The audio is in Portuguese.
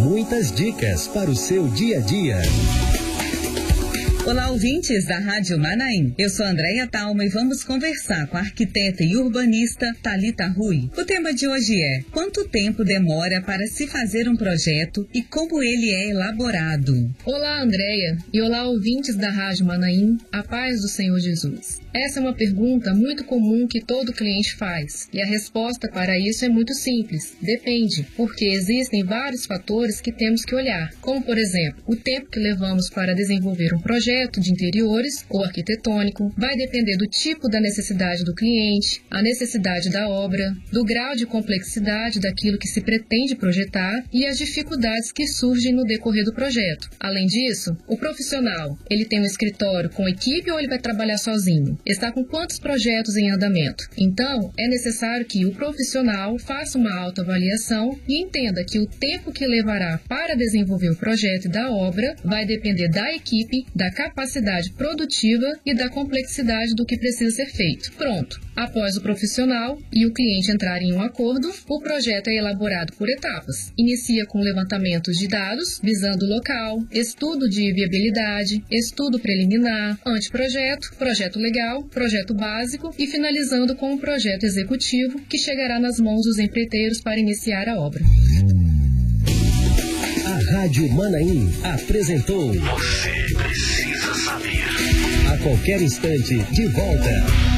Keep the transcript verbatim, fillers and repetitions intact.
muitas dicas para o seu dia a dia. Olá, ouvintes da Rádio Manaim. Eu sou Andréia Talma e vamos conversar com a arquiteta e urbanista Thalita Rui. O tema de hoje é: quanto tempo demora para se fazer um projeto e como ele é elaborado? Olá, Andréia, e olá, ouvintes da Rádio Manaim. A paz do Senhor Jesus. Essa é uma pergunta muito comum que todo cliente faz, e a resposta para isso é muito simples: depende, porque existem vários fatores que temos que olhar, como, por exemplo, o tempo que levamos para desenvolver um projeto de interiores ou arquitetônico, vai depender do tipo da necessidade do cliente, a necessidade da obra, do grau de complexidade daquilo que se pretende projetar e as dificuldades que surgem no decorrer do projeto. Além disso, o profissional, ele tem um escritório com equipe ou ele vai trabalhar sozinho? Está com quantos projetos em andamento? Então, é necessário que o profissional faça uma autoavaliação e entenda que o tempo que levará para desenvolver o projeto e da obra vai depender da equipe, da capacidade produtiva e da complexidade do que precisa ser feito. Pronto. Após o profissional e o cliente entrarem em um acordo, o projeto é elaborado por etapas. Inicia com levantamentos de dados, visando o local, estudo de viabilidade, estudo preliminar, anteprojeto, projeto legal, projeto básico e finalizando com um projeto executivo que chegará nas mãos dos empreiteiros para iniciar a obra. A Rádio Manaim apresentou. Você precisa saber. A qualquer instante, de volta.